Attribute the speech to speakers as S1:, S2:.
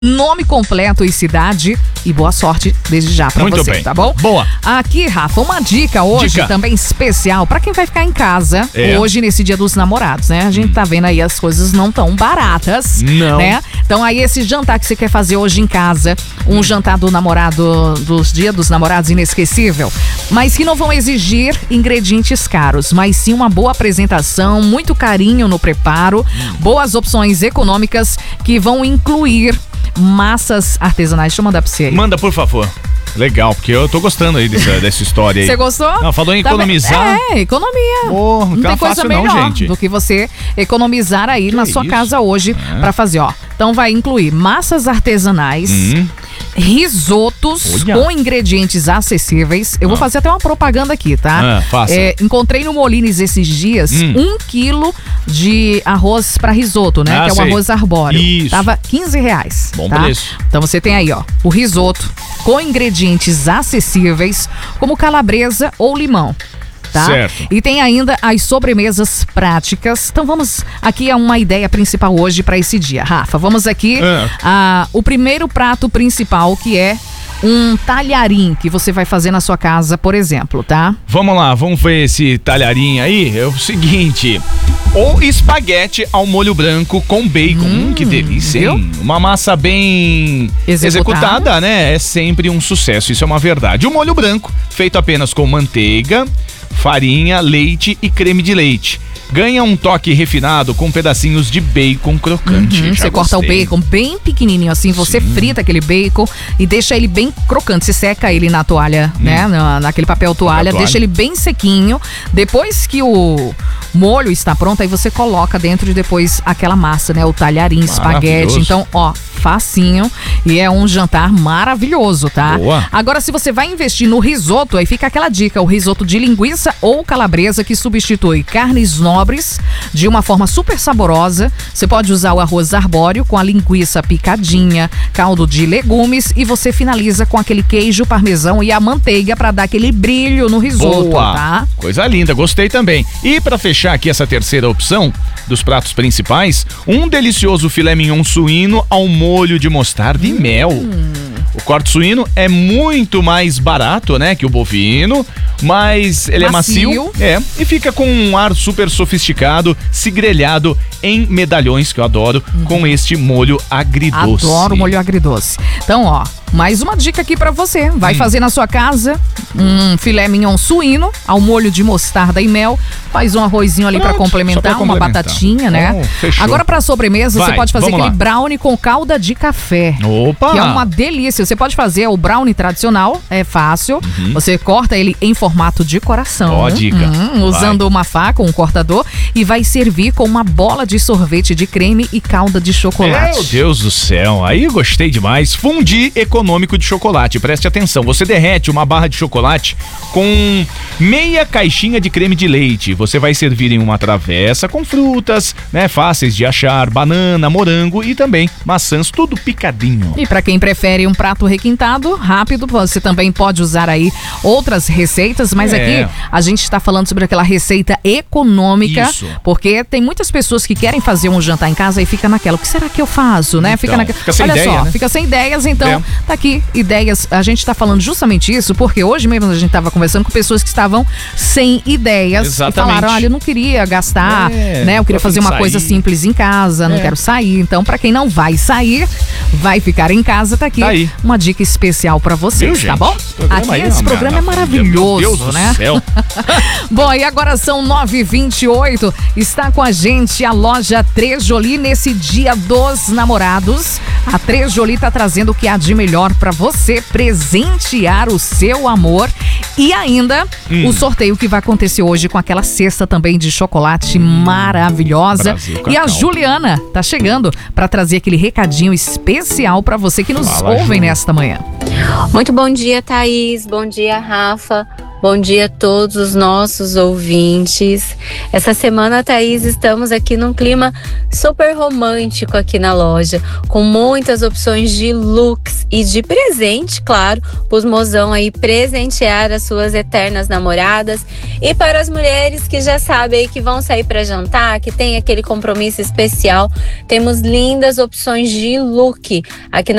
S1: nome completo e cidade e boa sorte desde já pra
S2: Muito
S1: você,
S2: bem.
S1: tá bom?
S2: Boa.
S1: Aqui, Rafa, uma dica hoje também especial pra quem vai ficar em casa hoje nesse Dia dos Namorados, né? A gente tá vendo aí as coisas não tão baratas,
S2: Não.
S1: né? Então aí esse jantar que você quer fazer hoje em casa, um jantar do namorado, dos Dia dos Namorados inesquecível, mas que não vão exigir ingredientes caros, mas sim uma boa apresentação, muito carinho no preparo, boas opções econômicas que vão incluir massas artesanais. Deixa eu mandar pra você aí.
S2: Manda, por favor. Legal, porque eu tô gostando aí dessa história aí.
S1: Você gostou?
S2: Não, falou em economizar.
S1: Economia.
S2: Oh,
S1: não tem coisa
S2: fácil
S1: melhor
S2: não, gente.
S1: do que você economizar aí na sua
S2: isso?
S1: casa hoje pra fazer, ó. Então vai incluir massas artesanais, risotos
S2: Olha.
S1: com ingredientes acessíveis. Eu vou fazer até uma propaganda aqui, tá?
S2: Faça.
S1: Encontrei no Molines esses dias 1 quilo de arroz pra risoto, né? Que é o
S2: sei.
S1: arroz arbóreo.
S2: Isso.
S1: Tava R$15.
S2: Bom
S1: tá?
S2: preço.
S1: Então você tem aí, ó, o risoto com ingredientes acessíveis, como calabresa ou limão. Tá?
S2: Certo.
S1: E tem ainda as sobremesas práticas. Então vamos aqui a uma ideia principal hoje para esse dia. Rafa, vamos aqui o primeiro prato principal, que é um talharim que você vai fazer na sua casa, por exemplo, tá?
S2: Vamos lá, vamos ver esse talharim aí. É o seguinte: o espaguete ao molho branco com bacon. Que delícia, hein? Uma massa bem executada, né? É sempre um sucesso, isso é uma verdade. O molho branco, feito apenas com manteiga, farinha, leite e creme de leite. Ganha um toque refinado com pedacinhos de bacon crocante.
S1: Você corta o bacon bem pequenininho assim, você frita aquele bacon e deixa ele bem crocante. Você seca ele na toalha, né? Naquele papel toalha, deixa ele bem sequinho. Depois que o molho está pronto, aí você coloca dentro e depois aquela massa, né? O talharim, espaguete. Então, ó, facinho e é um jantar maravilhoso, tá?
S2: Boa.
S1: Agora, se você vai investir no risoto, aí fica aquela dica, o risoto de linguiça ou calabresa, que substitui carnes nobres de uma forma super saborosa. Você pode usar o arroz arbóreo com a linguiça picadinha, caldo de legumes e você finaliza com aquele queijo parmesão e a manteiga para dar aquele brilho no risoto,
S2: Boa.
S1: tá?
S2: Coisa linda, gostei também. E para fechar aqui essa terceira opção dos pratos principais, um delicioso filé mignon suíno ao molho de mostarda e mel. O corte suíno é muito mais barato, né, que o bovino, mas ele é macio, e fica com um ar super sofisticado, se grelhado em medalhões, que eu adoro, com este molho agridoce.
S1: Adoro molho agridoce. Então, ó, mais uma dica aqui pra você. Vai fazer na sua casa um filé mignon suíno ao molho de mostarda e mel. Faz um arrozinho ali pra complementar, uma batatinha, né?
S2: Fechou.
S1: Agora pra sobremesa, você pode fazer aquele
S2: lá.
S1: brownie com calda de café.
S2: Opa!
S1: Que é uma delícia. Você pode fazer o brownie tradicional, é fácil. Você corta ele em formato de coração.
S2: Ó, dica.
S1: Usando uma faca, um cortador, e vai servir com uma bola de sorvete de creme e calda de chocolate.
S2: Meu Deus do céu, aí eu gostei demais. Fundi econômico de chocolate, preste atenção. Você derrete uma barra de chocolate com meia caixinha de creme de leite. Você vai servir em uma travessa com frutas, né, fáceis de achar, banana, morango e também maçãs, tudo picadinho.
S1: E para quem prefere um prato requintado, rápido, você também pode usar aí outras receitas, mas aqui a gente está falando sobre aquela receita econômica, porque tem muitas pessoas que querem fazer um jantar em casa e fica naquela, o que será que eu faço, né?
S2: Então, fica sem
S1: olha
S2: ideia,
S1: só,
S2: né?
S1: fica sem ideias, então tá aqui ideias. A gente tá falando justamente isso, porque hoje mesmo a gente tava conversando com pessoas que estavam sem ideias.
S2: Exatamente.
S1: E falaram, olha, eu não queria gastar, né? Eu queria fazer uma coisa simples em casa, não quero sair. Então, pra quem não vai sair, vai ficar em casa, tá aqui uma dica especial pra vocês,
S2: viu,
S1: tá bom? Aqui esse programa é maravilhoso,
S2: meu Deus
S1: né?
S2: do céu.
S1: Bom, e agora são 9h28, está com a gente a loja Três Jolie nesse Dia dos Namorados. A Três Jolie tá trazendo o que há de melhor pra você presentear o seu amor e ainda o sorteio que vai acontecer hoje com aquela cesta também de chocolate maravilhosa. E a Juliana tá chegando pra trazer aquele recadinho especial pra você que nos ouve nesta manhã.
S3: Muito bom dia, Thaís. Bom dia, Rafa. Bom dia a todos os nossos ouvintes. Essa semana, Thaís, estamos aqui num clima super romântico aqui na loja, com muitas opções de looks e de presente, claro, para os mozão aí presentear as suas eternas namoradas. E para as mulheres que já sabem aí que vão sair para jantar, que tem aquele compromisso especial, temos lindas opções de look aqui na